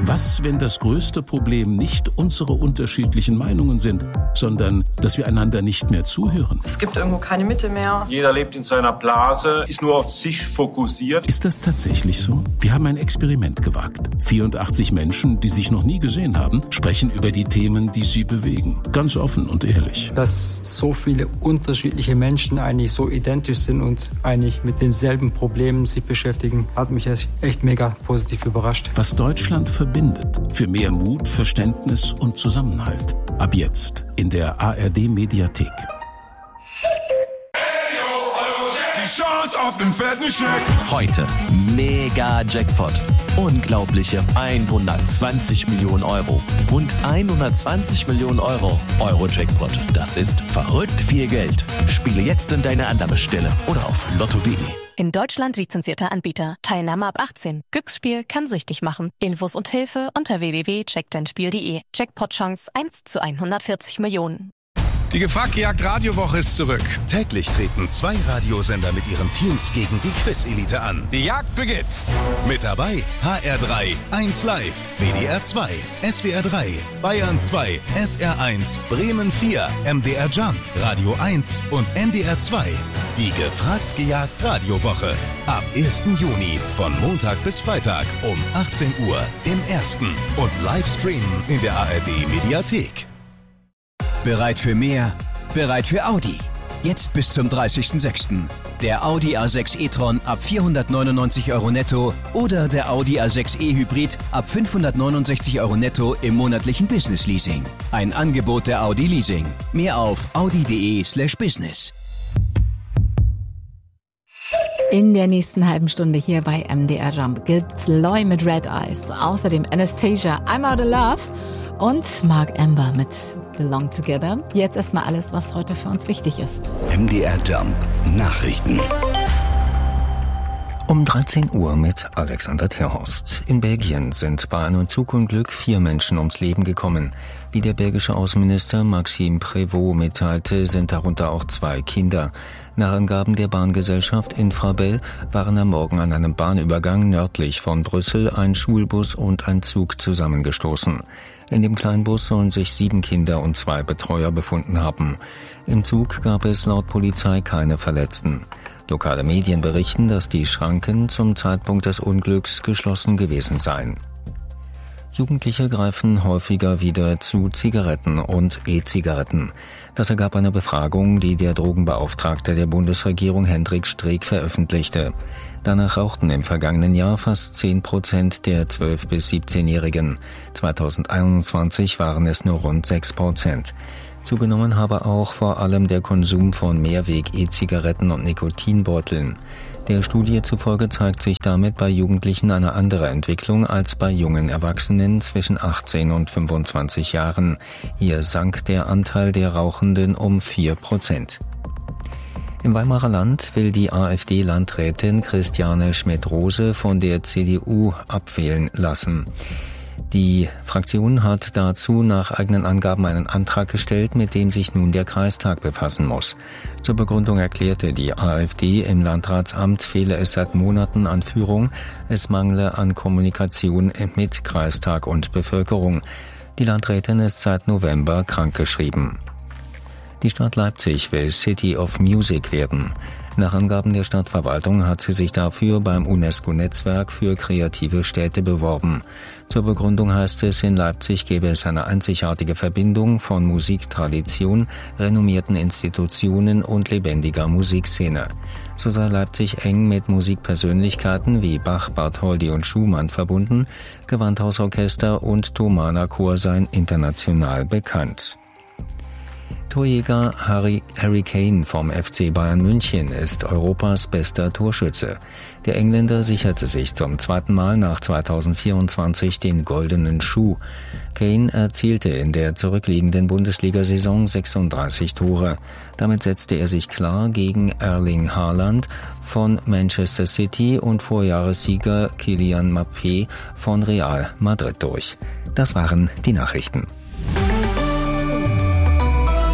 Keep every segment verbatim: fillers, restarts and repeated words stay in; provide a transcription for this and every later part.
Was, wenn das größte Problem nicht unsere unterschiedlichen Meinungen sind, sondern dass wir einander nicht mehr zuhören? Es gibt irgendwo keine Mitte mehr. Jeder lebt in seiner Blase, ist nur auf sich fokussiert. Ist das tatsächlich so? Wir haben ein Experiment gewagt. vierundachtzig Menschen, die sich noch nie gesehen haben, sprechen über die Themen, die sie bewegen. Ganz offen und ehrlich. Dass so viele unterschiedliche Menschen eigentlich so identisch sind und eigentlich mit denselben Problemen sich beschäftigen, hat mich echt mega positiv überrascht. Was Deutschland verbindet. Für mehr Mut, Verständnis und Zusammenhalt. Ab jetzt in der A R D-Mediathek. Die Chance auf den fetten Scheck. Heute Mega Jackpot. Unglaubliche hundertzwanzig Millionen Euro. Und hundertzwanzig Millionen Euro Euro-Jackpot. Das ist verrückt viel Geld. Spiele jetzt in deine Annahmestelle oder auf lotto punkt de. In Deutschland lizenzierter Anbieter. Teilnahme ab achtzehn. Glücksspiel kann süchtig machen. Infos und Hilfe unter w w w punkt check dein spiel punkt de. Jackpot-Chance eins zu hundertvierzig Millionen. Die Gefragt-Gejagt-Radiowoche ist zurück. Täglich treten zwei Radiosender mit ihren Teams gegen die Quiz-Elite an. Die Jagd beginnt. Mit dabei H R drei, eins Live, W D R zwei, S W R drei, Bayern zwei, S R eins, Bremen vier, M D R Jump, Radio eins und N D R zwei. Die Gefragt-Gejagt-Radiowoche. Ab ersten Juni von Montag bis Freitag um achtzehn Uhr im Ersten und Livestreamen in der A R D-Mediathek. Bereit für mehr? Bereit für Audi. Jetzt bis zum dreißigsten sechsten Der Audi A sechs e-tron ab vierhundertneunundneunzig Euro netto oder der Audi A sechs e Hybrid ab fünfhundertneunundsechzig Euro netto im monatlichen Business Leasing. Ein Angebot der Audi Leasing. Mehr auf audi punkt de slash business. In der nächsten halben Stunde hier bei M D R Jump gibt's Loy mit Red Eyes, außerdem Anastasia, I'm Out of Love und Mark Amber mit Belong Together. Jetzt erstmal alles, was heute für uns wichtig ist. M D R Jump Nachrichten. Um dreizehn Uhr mit Alexander Terhorst. In Belgien sind bei einem Zugunglück vier Menschen ums Leben gekommen. Wie der belgische Außenminister Maxime Prévost mitteilte, sind darunter auch zwei Kinder. Nach Angaben der Bahngesellschaft Infrabel waren am Morgen an einem Bahnübergang nördlich von Brüssel ein Schulbus und ein Zug zusammengestoßen. In dem Kleinbus sollen sich sieben Kinder und zwei Betreuer befunden haben. Im Zug gab es laut Polizei keine Verletzten. Lokale Medien berichten, dass die Schranken zum Zeitpunkt des Unglücks geschlossen gewesen seien. Jugendliche greifen häufiger wieder zu Zigaretten und E-Zigaretten. Das ergab eine Befragung, die der Drogenbeauftragte der Bundesregierung Hendrik Streeck veröffentlichte. Danach rauchten im vergangenen Jahr fast zehn Prozent der zwölf- bis siebzehnjährigen. zweitausendeinundzwanzig waren es nur rund sechs Prozent. Zugenommen habe auch vor allem der Konsum von Mehrweg-E-Zigaretten und Nikotinbeuteln. Der Studie zufolge zeigt sich damit bei Jugendlichen eine andere Entwicklung als bei jungen Erwachsenen zwischen achtzehn und fünfundzwanzig Jahren. Hier sank der Anteil der Rauchenden um vier Prozent. Im Weimarer Land will die AfD-Landrätin Christiane Schmidt-Rose von der C D U abwählen lassen. Die Fraktion hat dazu nach eigenen Angaben einen Antrag gestellt, mit dem sich nun der Kreistag befassen muss. Zur Begründung erklärte die AfD, im Landratsamt fehle es seit Monaten an Führung, es mangle an Kommunikation mit Kreistag und Bevölkerung. Die Landrätin ist seit November krankgeschrieben. Die Stadt Leipzig will City of Music werden. Nach Angaben der Stadtverwaltung hat sie sich dafür beim UNESCO-Netzwerk für kreative Städte beworben. Zur Begründung heißt es, in Leipzig gäbe es eine einzigartige Verbindung von Musiktradition, renommierten Institutionen und lebendiger Musikszene. So sei Leipzig eng mit Musikpersönlichkeiten wie Bach, Bartholdy und Schumann verbunden, Gewandhausorchester und Thomaner Chor seien international bekannt. Torjäger Harry, Harry Kane vom F C Bayern München ist Europas bester Torschütze. Der Engländer sicherte sich zum zweiten Mal nach zweitausendvierundzwanzig den goldenen Schuh. Kane erzielte in der zurückliegenden Bundesliga-Saison sechsunddreißig Tore. Damit setzte er sich klar gegen Erling Haaland von Manchester City und Vorjahressieger Kylian Mbappé von Real Madrid durch. Das waren die Nachrichten.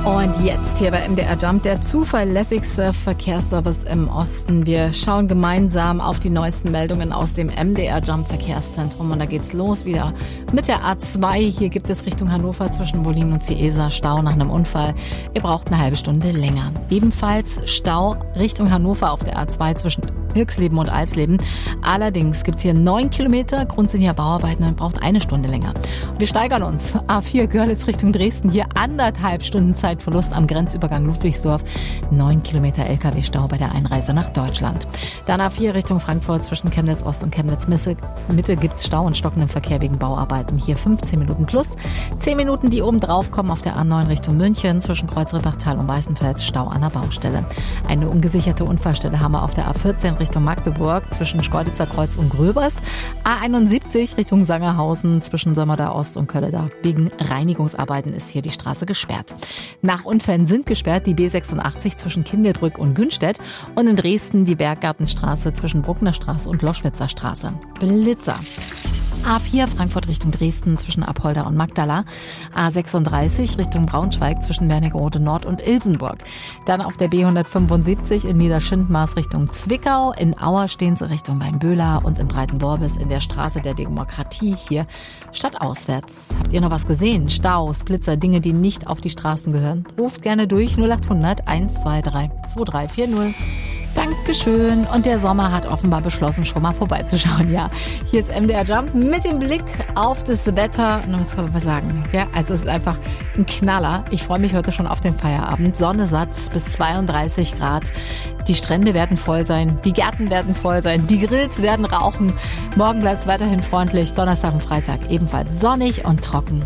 Und jetzt hier bei M D R Jump, der zuverlässigste Verkehrsservice im Osten. Wir schauen gemeinsam auf die neuesten Meldungen aus dem M D R Jump Verkehrszentrum. Und da geht's los wieder mit der A zwei. Hier gibt es Richtung Hannover zwischen Wollin und Ciesa Stau nach einem Unfall. Ihr braucht eine halbe Stunde länger. Ebenfalls Stau Richtung Hannover auf der A zwei zwischen Hirxleben und Alsleben. Allerdings gibt's hier neun Kilometer grundsinniger Bauarbeiten und braucht eine Stunde länger. Wir steigern uns. A vier Görlitz Richtung Dresden. Hier anderthalb Stunden Zeitverlust am Grenzübergang Ludwigsdorf. Neun Kilometer L K W-Stau bei der Einreise nach Deutschland. Dann A vier Richtung Frankfurt zwischen Chemnitz Ost und Chemnitz Mitte gibt's Stau und stockenden Verkehr wegen Bauarbeiten. Hier fünfzehn Minuten plus. zehn Minuten, die oben drauf kommen auf der A neun Richtung München zwischen Kreuzrippachtal und Weißenfels. Stau an der Baustelle. Eine ungesicherte Unfallstelle haben wir auf der A vierzehn Richtung Magdeburg zwischen Schkeuditzer Kreuz und Gröbers. A einundsiebzig Richtung Sangerhausen zwischen Sömmerda Ost und Kölledach. Wegen Reinigungsarbeiten ist hier die Straße gesperrt. Nach Unfällen sind gesperrt die B sechsundachtzig zwischen Kindelbrück und Günstedt und in Dresden die Berggartenstraße zwischen Bruckner Straße und Loschwitzer Straße. Blitzer. A vier Frankfurt Richtung Dresden zwischen Apolda und Magdala. A sechsunddreißig Richtung Braunschweig zwischen Wernigerode Nord und Ilsenburg. Dann auf der B hundertfünfundsiebzig in Niederschindmaß Richtung Zwickau. In Auer stehen sie Richtung Weinböhler und in Breitenworbis in der Straße der Demokratie hier stadtauswärts. Habt ihr noch was gesehen? Staus, Blitzer, Dinge, die nicht auf die Straßen gehören? Ruft gerne durch null achthundert eins zwei drei zwei drei vier null. Dankeschön. Und der Sommer hat offenbar beschlossen, schon mal vorbeizuschauen. Ja, hier ist M D R Jump mit dem Blick auf das Wetter. Und was kann man sagen? Ja, also es ist einfach ein Knaller. Ich freue mich heute schon auf den Feierabend. Sonne satt bis zweiunddreißig Grad. Die Strände werden voll sein. Die Gärten werden voll sein. Die Grills werden rauchen. Morgen bleibt es weiterhin freundlich. Donnerstag und Freitag ebenfalls sonnig und trocken.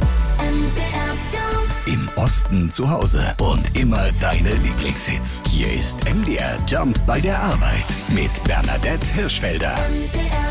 Im Osten zu Hause und immer deine Lieblingshits. Hier ist M D R Jump bei der Arbeit mit Bernadette Hirschfelder. M D R